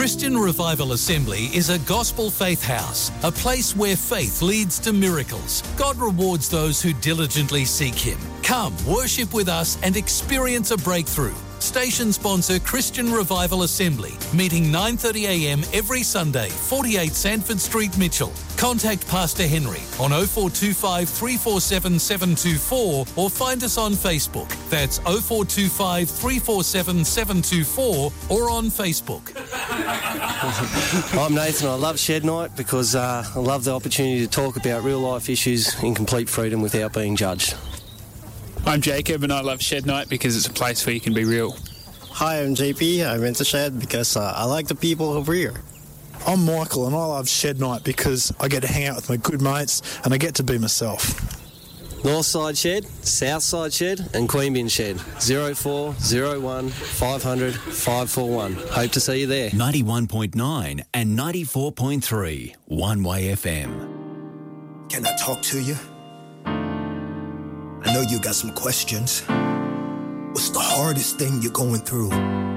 Christian Revival Assembly is a gospel faith house, a place where faith leads to miracles. God rewards those who diligently seek Him. Come, worship with us and experience a breakthrough. Station sponsor Christian Revival Assembly, meeting 9:30am every Sunday, 48 Sanford Street, Mitchell. Contact Pastor Henry on 0425 347 724 or find us on Facebook. That's 0425 347 724 or on Facebook. I'm Nathan. I love Shed Night because I love the opportunity to talk about real life issues in complete freedom without being judged. I'm Jacob and I love Shed Night because it's a place where you can be real. Hi, I'm JP. I went to Shed because I like the people over here. I'm Michael and I love Shed Night because I get to hang out with my good mates and I get to be myself. Northside Shed, Southside Shed and Queanbeyan Shed. 0401 500 541. Hope to see you there. 91.9 and 94.3 One Way FM. Can I talk to you? I know you got some questions. What's the hardest thing you're going through?